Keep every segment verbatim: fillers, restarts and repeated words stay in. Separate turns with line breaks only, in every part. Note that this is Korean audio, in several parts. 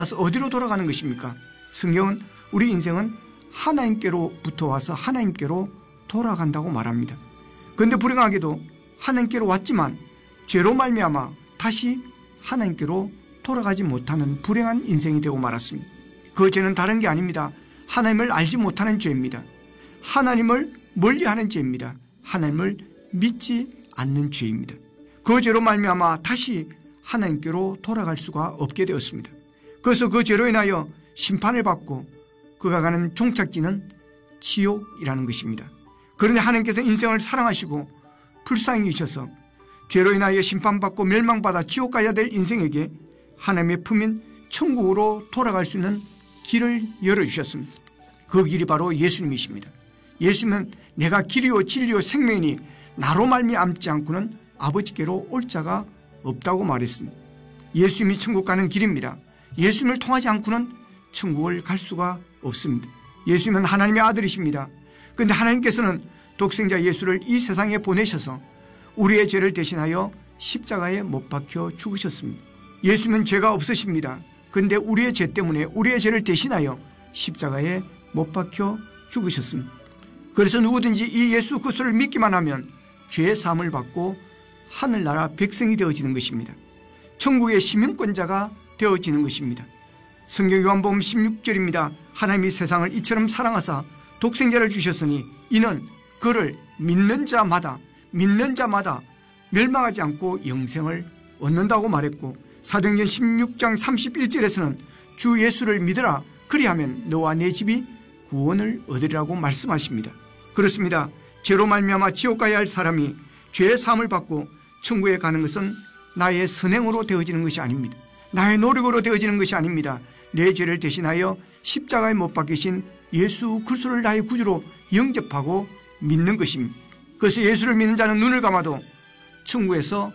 어디로 돌아가는 것입니까? 성경은 우리 인생은 하나님께로부터 와서 하나님께로 돌아간다고 말합니다. 그런데 불행하게도 하나님께로 왔지만 죄로 말미암아 다시 하나님께로 돌아가지 못하는 불행한 인생이 되고 말았습니다. 그 죄는 다른 게 아닙니다. 하나님을 알지 못하는 죄입니다. 하나님을 멀리하는 죄입니다. 하나님을 믿지 않는 죄입니다. 그 죄로 말미암아 다시 하나님께로 돌아갈 수가 없게 되었습니다. 그래서 그 죄로 인하여 심판을 받고 그가 가는 종착지는 지옥이라는 것입니다. 그런데 하나님께서 인생을 사랑하시고 불쌍히 여기셔서 죄로 인하여 심판받고 멸망받아 지옥 가야 될 인생에게 하나님의 품인 천국으로 돌아갈 수 있는 길을 열어주셨습니다. 그 길이 바로 예수님이십니다. 예수님은 내가 길이요 진리요 생명이니 나로 말미암지 않고는 아버지께로 올 자가 없다고 말했습니다. 예수님이 천국 가는 길입니다. 예수님을 통하지 않고는 천국을 갈 수가 없습니다. 예수님은 하나님의 아들이십니다. 그런데 하나님께서는 독생자 예수를 이 세상에 보내셔서 우리의 죄를 대신하여 십자가에 못 박혀 죽으셨습니다. 예수님은 죄가 없으십니다. 그런데 우리의 죄 때문에 우리의 죄를 대신하여 십자가에 못 박혀 죽으셨습니다. 그래서 누구든지 이 예수 그리스도를 믿기만 하면 죄의 사함을 받고 하늘나라 백성이 되어지는 것입니다. 천국의 시민권자가 되어지는 것입니다. 성경 요한복음 십육 절입니다. 하나님이 세상을 이처럼 사랑하사 독생자를 주셨으니 이는 그를 믿는 자마다 믿는 자마다 멸망하지 않고 영생을 얻는다고 말했고, 사도행전 십육 장 삼십일 절에서는 주 예수를 믿으라 그리하면 너와 내 집이 구원을 얻으리라고 말씀하십니다. 그렇습니다. 죄로 말미암아 지옥 가야 할 사람이 죄의 사함을 받고 천국에 가는 것은 나의 선행으로 되어지는 것이 아닙니다. 나의 노력으로 되어지는 것이 아닙니다. 내 죄를 대신하여 십자가에 못 박히신 예수 그리스도를 나의 구주로 영접하고 믿는 것입니다. 그래서 예수를 믿는 자는 눈을 감아도 천국에서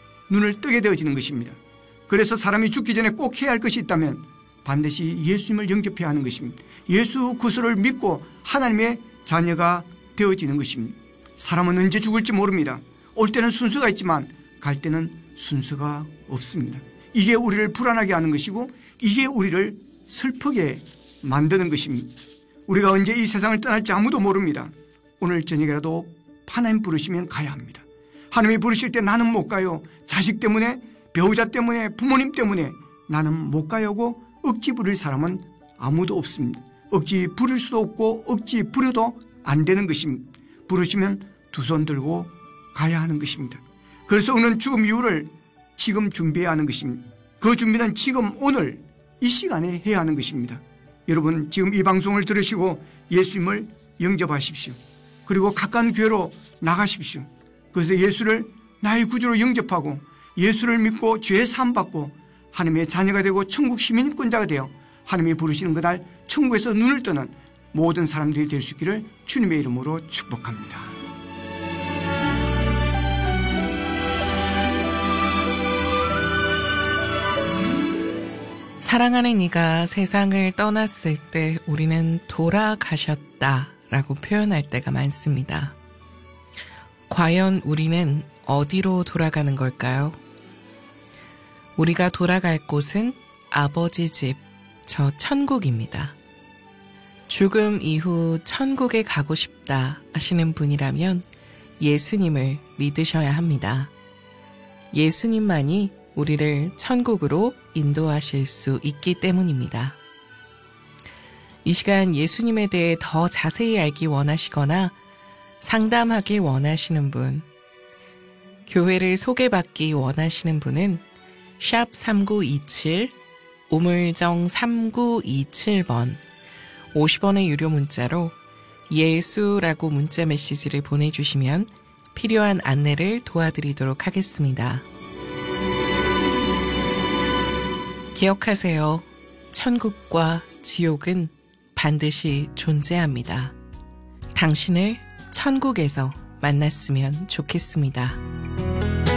눈을 뜨게 되어지는 것입니다. 그래서 사람이 죽기 전에 꼭 해야 할 것이 있다면 반드시 예수님을 영접해야 하는 것입니다. 예수 그리스도를 믿고 하나님의 자녀가 되어지는 것입니다. 사람은 언제 죽을지 모릅니다. 올 때는 순서가 있지만 갈 때는 순서가 없습니다. 이게 우리를 불안하게 하는 것이고 이게 우리를 슬프게 만드는 것입니다. 우리가 언제 이 세상을 떠날지 아무도 모릅니다. 오늘 저녁이라도 하나님 부르시면 가야 합니다. 하나님이 부르실 때 나는 못 가요. 자식 때문에, 배우자 때문에, 부모님 때문에 나는 못 가요 하고 억지 부릴 사람은 아무도 없습니다. 억지 부릴 수도 없고 억지 부려도 안 되는 것입니다. 부르시면 두 손 들고 가야 하는 것입니다. 그래서 우리는 죽음 이후를 지금 준비해야 하는 것입니다. 그 준비는 지금 오늘 이 시간에 해야 하는 것입니다. 여러분 지금 이 방송을 들으시고 예수님을 영접하십시오. 그리고 가까운 교회로 나가십시오. 그래서 예수를 나의 구주로 영접하고 예수를 믿고 죄 사함 받고 하나님의 자녀가 되고 천국 시민권자가 되어 하나님이 부르시는 그날 천국에서 눈을 뜨는 모든 사람들이 될 수 있기를 주님의 이름으로 축복합니다.
사랑하는 이가 세상을 떠났을 때 우리는 돌아가셨다라고 표현할 때가 많습니다. 과연 우리는 어디로 돌아가는 걸까요? 우리가 돌아갈 곳은 아버지 집, 저 천국입니다. 죽음 이후 천국에 가고 싶다 하시는 분이라면 예수님을 믿으셔야 합니다. 예수님만이 우리를 천국으로 인도하실 수 있기 때문입니다. 이 시간 예수님에 대해 더 자세히 알기 원하시거나 상담하길 원하시는 분, 교회를 소개받기 원하시는 분은 샵 삼구이칠, 우물정 삼구이칠 번, 오십 원의 유료 문자로 예수라고 문자 메시지를 보내주시면 필요한 안내를 도와드리도록 하겠습니다. 기억하세요. 천국과 지옥은 반드시 존재합니다. 당신을 천국에서 만났으면 좋겠습니다.